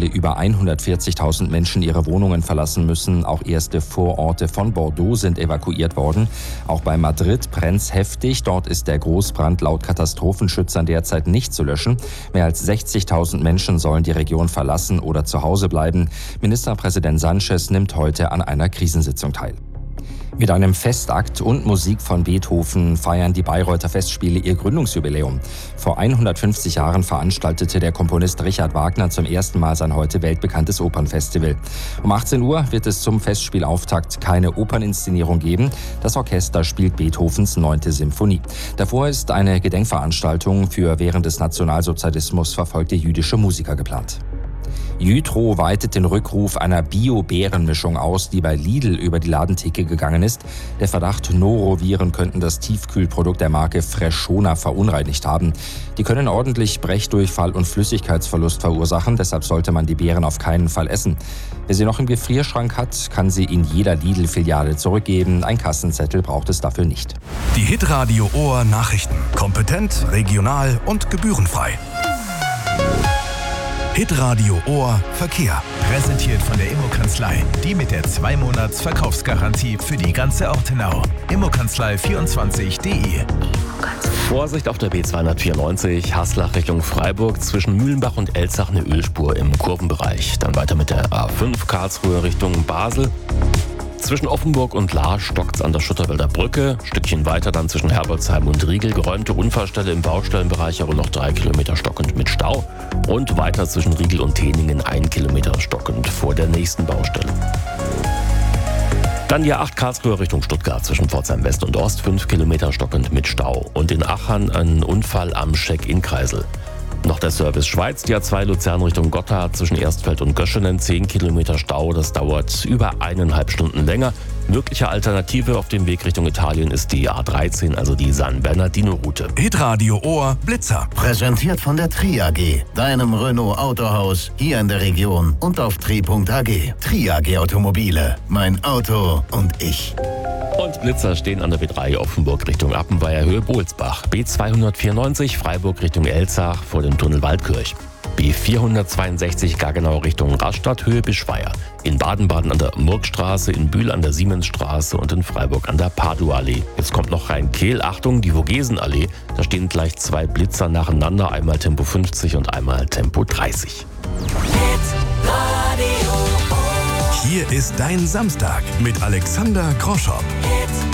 mittlerweile über 140.000 Menschen ihre Wohnungen verlassen müssen. Auch erste Vororte von Bordeaux sind evakuiert worden. Auch bei Madrid brennt's heftig. Dort ist der Großbrand laut Katastrophenschützern derzeit nicht zu löschen. Mehr als 60.000 Menschen sollen die Region verlassen oder zu Hause bleiben. Ministerpräsident Sánchez nimmt heute an einer Krisensitzung teil. Mit einem Festakt und Musik von Beethoven feiern die Bayreuther Festspiele ihr Gründungsjubiläum. Vor 150 Jahren veranstaltete der Komponist Richard Wagner zum ersten Mal sein heute weltbekanntes Opernfestival. Um 18 Uhr wird es zum Festspielauftakt keine Operninszenierung geben. Das Orchester spielt Beethovens 9. Symphonie. Davor ist eine Gedenkveranstaltung für während des Nationalsozialismus verfolgte jüdische Musiker geplant. Jytro weitet den Rückruf einer Bio-Beerenmischung aus, die bei Lidl über die Ladentheke gegangen ist. Der Verdacht, Noroviren könnten das Tiefkühlprodukt der Marke Freshona verunreinigt haben. Die können ordentlich Brechdurchfall und Flüssigkeitsverlust verursachen, deshalb sollte man die Beeren auf keinen Fall essen. Wer sie noch im Gefrierschrank hat, kann sie in jeder Lidl-Filiale zurückgeben. Ein Kassenzettel braucht es dafür nicht. Die Hitradio Ohr Nachrichten. Kompetent, regional und gebührenfrei. Hitradio Ohr Verkehr. Präsentiert von der Immokanzlei. Die mit der 2-Monats-Verkaufsgarantie für die ganze Ortenau. Immokanzlei24.de. Vorsicht auf der B294, Haslach Richtung Freiburg, zwischen Mühlenbach und Elzach eine Ölspur im Kurvenbereich. Dann weiter mit der A5 Karlsruhe Richtung Basel. Zwischen Offenburg und Lahr stockt's an der Schutterwälder Brücke. Stückchen weiter dann zwischen Herbolzheim und Riegel. Geräumte Unfallstelle im Baustellenbereich, aber noch 3 Kilometer stockend mit Stau. Und weiter zwischen Riegel und Teningen 1 Kilometer stockend vor der nächsten Baustelle. Dann die A8 Karlsruhe Richtung Stuttgart zwischen Pforzheim West und Ost 5 Kilometer stockend mit Stau. Und in Achern ein Unfall am Check-in-Kreisel. Noch der Service Schweiz, die A2 Luzern Richtung Gotthard zwischen Erstfeld und Göschenen, 10 Kilometer Stau, das dauert über 1,5 Stunden länger. Mögliche Alternative auf dem Weg Richtung Italien ist die A13, also die San Bernardino-Route. Hitradio Ohr Blitzer. Präsentiert von der Tri AG, deinem Renault Autohaus hier in der Region und auf tri.ag. Tri AG Automobile, mein Auto und ich. Und Blitzer stehen an der B3 Offenburg Richtung Appenweier Höhe Bohlsbach. B294 Freiburg Richtung Elzach vor dem Tunnel Waldkirch. B462 Gaggenau Richtung Rastatt Höhe Bischweier. In Baden-Baden an der Murgstraße, in Bühl an der Siemensstraße und in Freiburg an der Paduallee. Jetzt kommt noch Rhein-Kehl. Achtung, die Vogesenallee. Da stehen gleich 2 Blitzer nacheinander. Einmal Tempo 50 und einmal Tempo 30. Hier ist dein Samstag mit Alexander Groschopp.